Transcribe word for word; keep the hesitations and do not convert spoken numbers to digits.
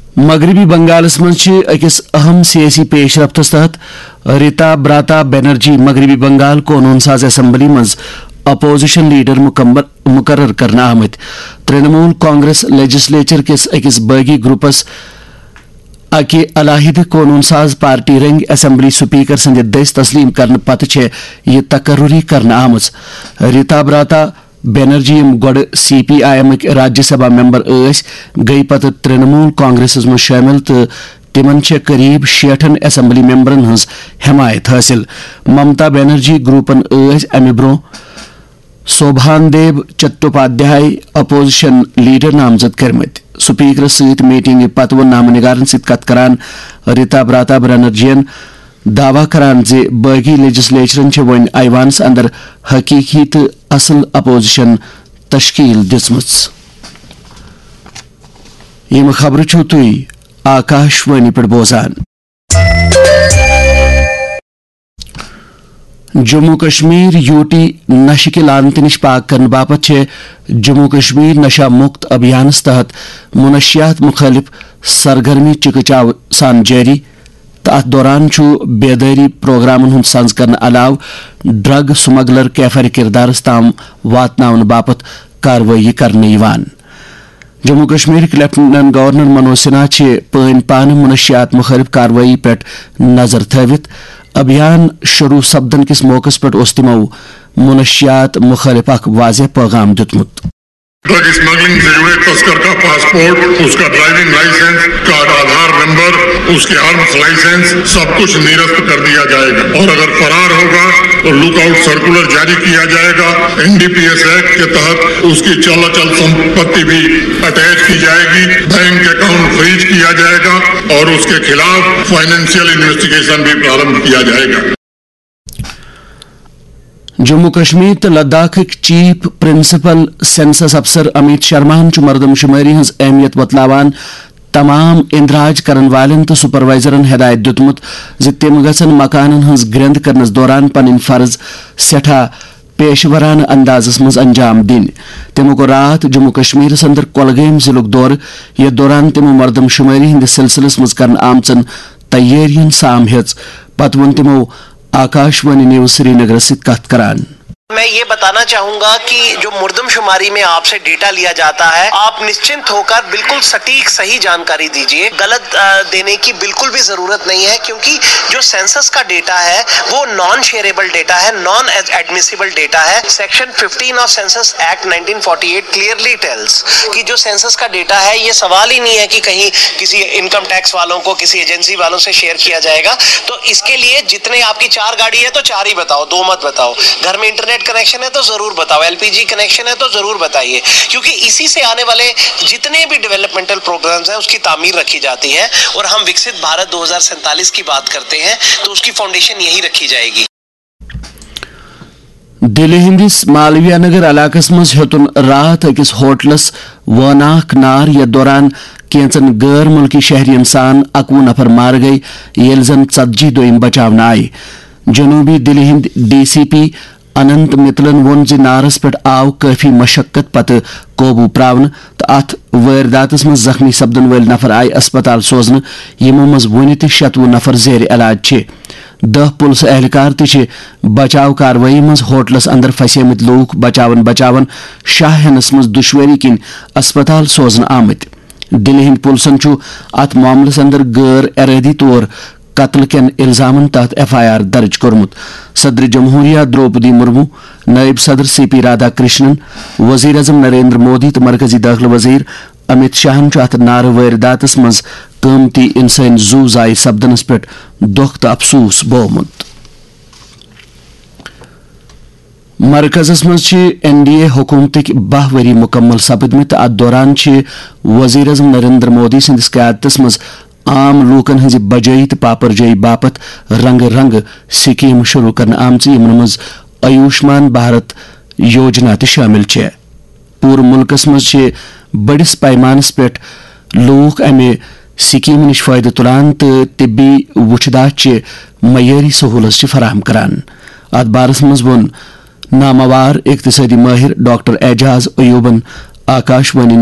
मगरबी बंगालस मज अकिस अहम सियासी पेशरफ्तस तहत रीता ब्राता बनर्जी मगरबी बंगाल कौनून साज असम्बली मज अपोजिशन लीडर मुकर्रर करना आमत। तृणमूल कांग्रेस लेजिस्लेचर किस अकिस बागी ग्रुपस अकि अलाहिद कौनून साज पार्टी रंग असम्बली स्पीकर संद दस तस्लीम करने पत यह तकर्रुरी करना आमज। रीता ब्राता बनर्जी यम गोड C P I am Rajya Sabha member ऐस गई पत तृणमूल कांग्रेस मज शामिल तो तिमन करीब शेठन असम्बली मेंबरन हज हमायत हासिल। ममता बनर्जी ग्रुपन ऐस अमि ब्रो शोभानदेव चट्टोपाध्याय अपोजिशन लीडर नामजद करमत। स्पीकर सत मीटिंग पत वो नामनिगारन सत कत करान रीता ब्राता बनर्जियन दावा करान जे बागी लेजिस्लेचरन छ वन ऐवानस अंदर हकीकी तो असल अपोजिशन तश्कील दिसमच। यम खबर छो तुई आकाशवाणी पर बोजान। जम्मू कश्मीर यूटी नशे के लानत निश पाक करने बापत छे जम्मू कश्मीर नशा मुक्त अभियान तहत मुनशियात मुखालिफ सरगर्मी चिकचाव सान जारी। अत दौरान बेदारी प्रोग्रामन हुंद संज करने अलाव ड्रग स्मगलर कैफर किरदारस ताम वातनावन बापत कार्रवाई करने यवान। जम्मू कश्मीर के लेफ्टिनेंट गवर्नर मनोज सिन्हा छे पन पान मुनशियात मुखालिफ कार्रवाई पे नजर थवित। अभियान शुरू सपदन किस मौकस पर तिमो मुनशियात मुखालिफ अख वाज़ेह पैगाम दितमुत। ड्रग स्मगलिंग से जुड़े तस्कर का पासपोर्ट, उसका ड्राइविंग लाइसेंस, कार्ड आधार नंबर, उसके आर्म्स लाइसेंस सब कुछ निरस्त कर दिया जाएगा और अगर फरार होगा तो लुकआउट सर्कुलर जारी किया जाएगा। N D P S act के तहत उसकी चल अचल संपत्ति भी अटैच की जाएगी, बैंक अकाउंट फ्रीज किया जाएगा और उसके खिलाफ फाइनेंशियल इन्वेस्टिगेशन भी प्रारंभ किया जाएगा। जम्मू कश्मीर तो लद्दाख चीफ प्रिंसिपल सेंसस अफसर अमित शर्मा मरदमशुमारी हज अहमियत बतलावान तमाम इंदराज करन वालन तो सुपरवाइजरन हिदायत दितमुत ज तिम गसन मकानन हज ग्रंद करनस दौरान पन फर्ज सेठा पेशवरान अंदाजस मज अंजाम दिन। तिमो को रात जम्मू कश्मीर अंदर कोलगेम जिलुक दौर ये दौरान तिमो मरदमशुमारी हंद सिलसिलस मज करन आमचन तैयारियन साम हेच पत वन तिमो आकाशवाणी न्यूज श्रीनगर से कत करान। मैं ये बताना चाहूंगा कि जो मुर्दमशुमारी में आपसे डेटा लिया जाता है आप निश्चिंत होकर बिल्कुल सटीक सही जानकारी दीजिए। गलत देने की बिल्कुल भी जरूरत नहीं है क्योंकि जो सेंसस का डेटा है वो नॉन शेयरेबल डेटा है, नॉन एडमिसिबल डेटा है। Section fifteen of census act nineteen forty eight clearly tales कि जो सेंसस का डेटा है ये सवाल ही नहीं है कि कहीं किसी इनकम टैक्स वालों को किसी एजेंसी वालों से शेयर किया जाएगा। तो इसके लिए जितने आपकी चार गाड़ी है तो चार ही बताओ, दो मत बताओ। घर में इंटरनेट कनेक्शन है तो जरूर बताओ, एल पी जी कनेक्शन है तो जरूर बताइए क्योंकि इसी से आने वाले जितने भी डेवलपमेंटल प्रोग्राम्स हैं उसकी तामीर रखी जाती है और हम विकसित भारत दो हज़ार सैंतालीस की बात करते हैं तो उसकी फाउंडेशन यही रखी जाएगी। दिल्ली हिंदिस मालविया नगर इलाकस मज हेतुन रात अकिस होटलस वनाख नार यथ दौरान कैंचन गैर मुल्की शहरियन सान अकवु नफर मार गई येल जन सत्जी दोयम बचावन आय। जनूबी Delhi Hind D C P अनंत मितलन वोन ज नारस पे आव काफी मशक्कत पत काबू प्रावन तो अथ वारदातस मज जख्मी सपदन वाल नफर आय अस्पताल सोजन यमो मज वन त शतवु नफर जेर इलाज छे। दह पुलिस एहलकार त बचाव कार्रवाई मज होटलस अंदर फसेमत लूक बचावन बचावन शाह हेनस मज दुश्वारी किन अस्पताल सोजन आमत। दिल्ली हिंद पुलिसन अत मामलस अंदर गैर इरादी तौर कत्ल केन इल्जामन तहत एफ आई आर दर्ज कोरमुत। सदर जमहूरिया द्रौपदी मुर्मू, नायब सदर सी पी राधा कृष्णन, वजीर अजम नरेंद्र मोदी तो मरकजी दाखिल वजीर अमित शाहन अत नार वारदातस मज कीमती इंसान जू जाय सपदनस पे दुख तो अफसूस बोमुत। मरकजस मज एन डी ए हुकूमत बह वरी मुकम्मल सपदमत। अत दौरान वजीर अजम नरेंद्र मोदी सदिस क़यादतस मज आम लूकन हज बजई तो पापरजई बापत रंग रंग स्कीम शुरू करने आमच यमन मज आयुष्मान भारत योजना त शामिल है। पूरे मुल्कस मज बड़िस पैमानस पे लूक अमे स्कीम निश फायदे तुलान तो तिब्बी वुछदात मयारी सहूलत फराहम करान। अत बारस मज वोन नामवार इक्तिसादी माहिर डॉक्टर एजाज अयूबन आकाशवाणी